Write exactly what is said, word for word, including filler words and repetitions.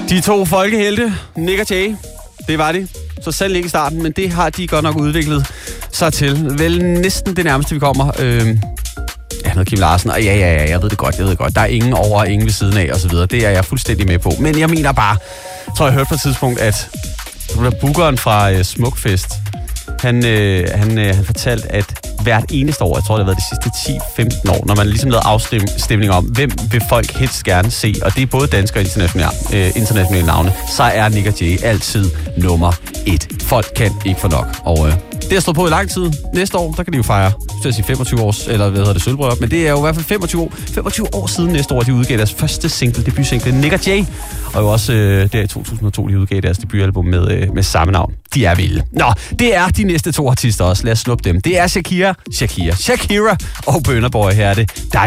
De to folkehelte, Nick og Jay, det var de. Så selv ikke i starten, men det har de godt nok udviklet sig til. Vel næsten det nærmeste, vi kommer. Øh, ja, noget Kim Larsen, og ja, ja, ja, jeg ved det godt, jeg ved det godt. Der er ingen over og ingen ved siden af, og så videre. Det er jeg fuldstændig med på. Men jeg mener bare, jeg tror, jeg hørte på et tidspunkt, at bookeren fra øh, Smukfest, han, øh, han, øh, han fortalte, at hvert eneste år, jeg tror, det har været de sidste ti femten år, når man ligesom lavede afstemning om, hvem vil folk helst gerne se, og det er både danske og internationale, øh, internationale navne, så er Nick og Jay altid nummer et. Folk kan ikke få nok. Og øh, det har stået på i lang tid. Næste år, der kan de jo fejre, så sige femogtyve års, eller hvad hedder det, sølvbryllup, men det er jo i hvert fald femogtyve år, femogtyve år siden næste år, de udgav deres første single, debutsingle, Nick og Jay, og jo også øh, der i to tusind og to, de udgav deres debutalbum med, øh, med samme navn. De er vilde. Nå, det er de næste to artister også. Lad os snuppe dem. Det er Shakira, Shakira, Shakira og Burna Boy. Her er det dejligt.